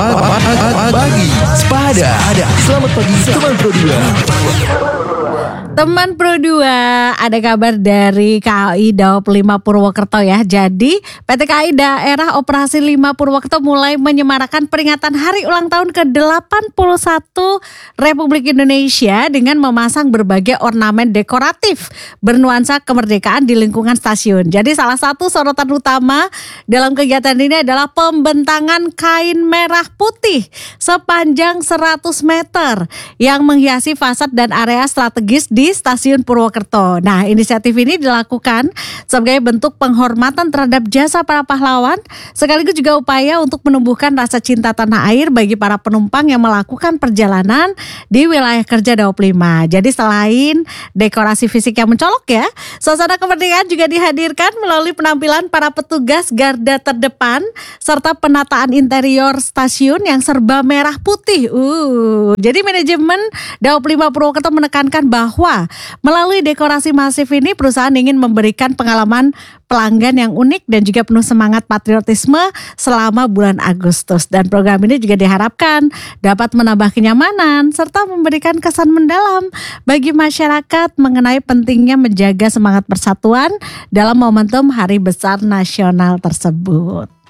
Pagi Sepada. Selamat pagi teman Pro 2. Teman Pro 2, ada kabar dari KAI Daop 5 Purwokerto ya. Jadi PT KAI Daerah Operasi 5 Purwokerto mulai menyemarakan peringatan hari ulang tahun ke-81 Republik Indonesia dengan memasang berbagai ornamen dekoratif bernuansa kemerdekaan di lingkungan stasiun. Jadi salah satu sorotan utama dalam kegiatan ini adalah pembentangan kain merah putih sepanjang 100 meter yang menghiasi fasad dan area strategis di Stasiun Purwokerto. Nah, inisiatif ini dilakukan sebagai bentuk penghormatan terhadap jasa para pahlawan, sekaligus juga upaya untuk menumbuhkan rasa cinta tanah air bagi para penumpang yang melakukan perjalanan di wilayah kerja Daop 5. Jadi selain dekorasi fisik yang mencolok ya, suasana kemerdekaan juga dihadirkan melalui penampilan para petugas garda terdepan serta penataan interior stasiun yang serba merah putih. Jadi manajemen Daop 5 Purwokerto menekankan bahwa melalui dekorasi masif ini perusahaan ingin memberikan pengalaman pelanggan yang unik dan juga penuh semangat patriotisme selama bulan Agustus. Dan program ini juga diharapkan dapat menambah kenyamanan serta memberikan kesan mendalam bagi masyarakat mengenai pentingnya menjaga semangat persatuan dalam momentum Hari Besar Nasional tersebut.